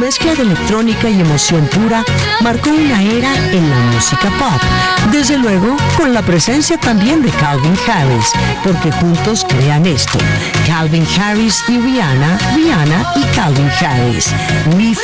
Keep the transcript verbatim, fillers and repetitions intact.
mezcla de electrónica y emoción pura marcó una era en la música pop. Desde luego, con la presencia también de Calvin Harris, porque juntos crean esto. Calvin Harris y Rihanna, Rihanna y Calvin Harris. Mi